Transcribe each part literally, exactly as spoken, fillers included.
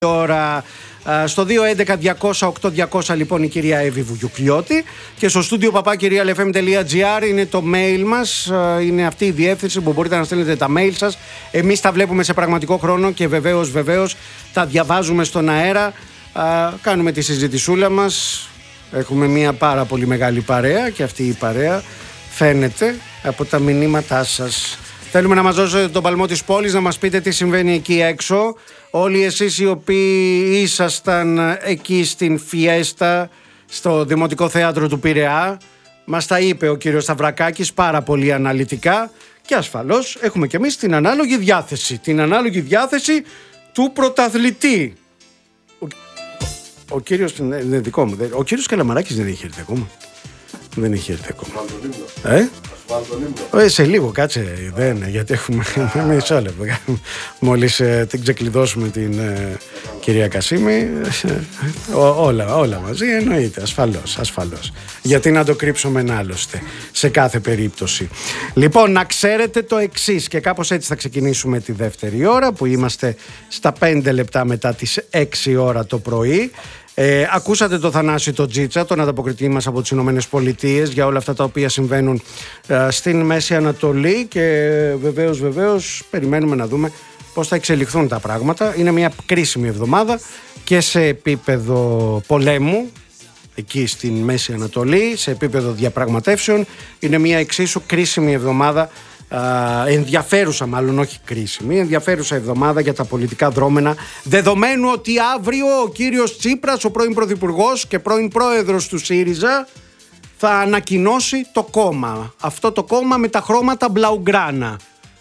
ώρα στο δύο έντεκα διακόσια οκτώ διακόσια λοιπόν η κυρία Εύη Βουγιουκλιώτη και στο στούντιο παπάκυριαλεφm τελεία εφ εμ τελεία τζι άρ είναι το mail μας, είναι αυτή η διεύθυνση που μπορείτε να στέλνετε τα mail σας. Εμείς τα βλέπουμε σε πραγματικό χρόνο και βεβαίως βεβαίως τα διαβάζουμε στον αέρα, κάνουμε τη συζητησούλα μας. Έχουμε μια πάρα πολύ μεγάλη παρέα και αυτή η παρέα φαίνεται από τα μηνύματά σας. Θέλουμε να μας δώσετε τον παλμό της πόλης, να μας πείτε τι συμβαίνει εκεί έξω. Όλοι εσείς οι οποίοι ήσασταν εκεί στην Φιέστα, στο Δημοτικό Θέατρο του Πειραιά, μας τα είπε ο κύριος Σταυρακάκης πάρα πολύ αναλυτικά και ασφαλώς έχουμε και εμείς την ανάλογη διάθεση. Την ανάλογη διάθεση του πρωταθλητή. Ο, ο κύριος, ναι, ναι, δικό μου, ο κύριος Καλαμαράκης δεν έχει έρθει ακόμα. Δεν έχει έρθει ακόμα. Ε? Ε, σε λίγο, κάτσε, δεν, γιατί έχουμε μισό λεπτό. Μόλις ε, την ξεκλειδώσουμε την ε, κυρία Κασίμη, ε, όλα, όλα μαζί, εννοείται, ασφαλώς, ασφαλώς. Γιατί να το κρύψουμε άλλωστε, σε κάθε περίπτωση. Λοιπόν, να ξέρετε το εξής και κάπως έτσι θα ξεκινήσουμε τη δεύτερη ώρα, που είμαστε στα πέντε λεπτά μετά τις έξι ώρα το πρωί. Ε, ακούσατε το Θανάση το Τζίτσα, τον ανταποκριτή μας από τις Ηνωμένες Πολιτείες, για όλα αυτά τα οποία συμβαίνουν ε, στην Μέση Ανατολή και βεβαίως βεβαίως περιμένουμε να δούμε πώς θα εξελιχθούν τα πράγματα. Είναι μια κρίσιμη εβδομάδα και σε επίπεδο πολέμου εκεί στην Μέση Ανατολή, σε επίπεδο διαπραγματεύσεων. Είναι μια εξίσου κρίσιμη εβδομάδα, Uh, ενδιαφέρουσα μάλλον, όχι κρίσιμη, ενδιαφέρουσα εβδομάδα για τα πολιτικά δρόμενα, δεδομένου ότι αύριο ο κύριος Τσίπρας, ο πρώην πρωθυπουργός και πρώην πρόεδρος του ΣΥΡΙΖΑ, θα ανακοινώσει το κόμμα. Αυτό το κόμμα με τα χρώματα μπλαουγκράνα,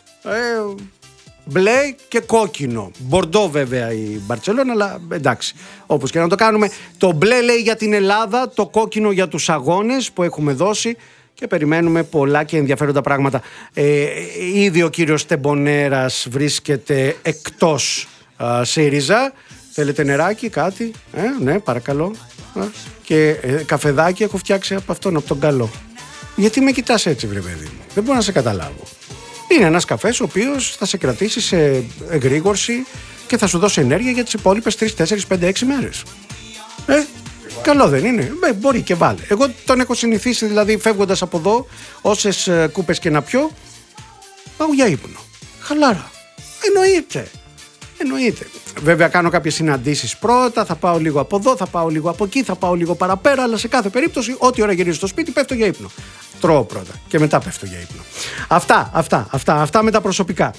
ε, μπλε και κόκκινο. Μπορντό βέβαια η Μπαρτσελόνα, αλλά εντάξει, όπως και να το κάνουμε. Το μπλε λέει για την Ελλάδα, το κόκκινο για τους αγώνες που έχουμε δώσει. Και περιμένουμε πολλά και ενδιαφέροντα πράγματα. Ε, ήδη ο κύριος Τεμπονέρας βρίσκεται εκτός α, ΣΥΡΙΖΑ. Θέλετε νεράκι, κάτι? Ε, ναι, παρακαλώ. Α, και ε, καφεδάκι έχω φτιάξει από αυτόν, από τον καλό. Γιατί με κοιτάς έτσι, βρε παιδί μου? Δεν μπορώ να σε καταλάβω. Είναι ένας καφές ο οποίος θα σε κρατήσει σε εγρήγορση και θα σου δώσει ενέργεια για τις υπόλοιπες τρεις, τέσσερις, πέντε, έξι μέρες. Ε, Καλό δεν είναι? Ε, μπορεί και βάλε. Εγώ τον έχω συνηθίσει, δηλαδή φεύγοντας από εδώ, όσες ε, κούπες και να πιω, πάω για ύπνο. Χαλάρα. Εννοείται. Εννοείται. Βέβαια κάνω κάποιες συναντήσεις πρώτα, θα πάω λίγο από εδώ, θα πάω λίγο από εκεί, θα πάω λίγο παραπέρα, αλλά σε κάθε περίπτωση, ό,τι ώρα γυρίζω στο σπίτι, πέφτω για ύπνο. Τρώω πρώτα και μετά πέφτω για ύπνο. Αυτά, αυτά, αυτά, αυτά με τα προσωπικά.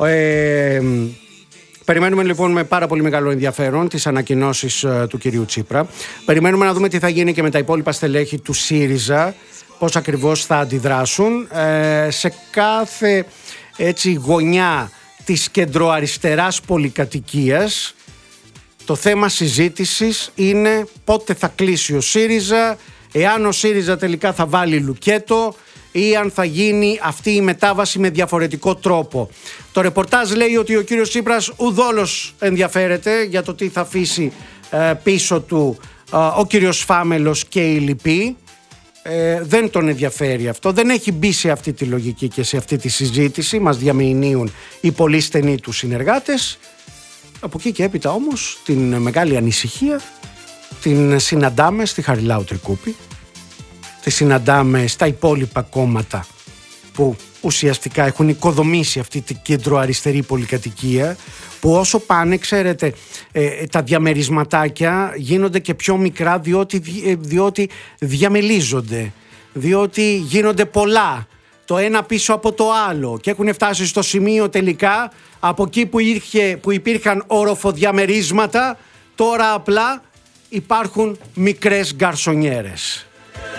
Ε, Περιμένουμε λοιπόν με πάρα πολύ μεγάλο ενδιαφέρον τις ανακοινώσεις uh, του κυρίου Τσίπρα. Περιμένουμε να δούμε τι θα γίνει και με τα υπόλοιπα στελέχη του ΣΥΡΙΖΑ, πώς ακριβώς θα αντιδράσουν. Ε, σε κάθε έτσι, γωνιά της κεντροαριστεράς πολυκατοικίας το θέμα συζήτησης είναι πότε θα κλείσει ο ΣΥΡΙΖΑ, εάν ο ΣΥΡΙΖΑ τελικά θα βάλει λουκέτο ή αν θα γίνει αυτή η μετάβαση με διαφορετικό τρόπο. Το ρεπορτάζ λέει ότι ο κύριος Τσίπρας ουδόλως ενδιαφέρεται για το τι θα αφήσει ε, πίσω του ε, ο κύριος Φάμελος και οι λοιποί. Ε, δεν τον ενδιαφέρει αυτό, δεν έχει μπει σε αυτή τη λογική και σε αυτή τη συζήτηση. Μας διαμηνύουν οι πολύ στενοί του συνεργάτες. Από εκεί και έπειτα όμως την μεγάλη ανησυχία την συναντάμε στη Χαριλάου Τρικούπη, τη συναντάμε στα υπόλοιπα κόμματα που ουσιαστικά έχουν οικοδομήσει αυτή την κεντροαριστερή πολυκατοικία, που όσο πάνε, ξέρετε, ε, τα διαμερισματάκια γίνονται και πιο μικρά διότι, διότι διαμελίζονται, διότι γίνονται πολλά το ένα πίσω από το άλλο και έχουν φτάσει στο σημείο τελικά από εκεί που, ήρχε, που υπήρχαν οροφοδιαμερίσματα, τώρα απλά υπάρχουν μικρές γκαρσονιέρες.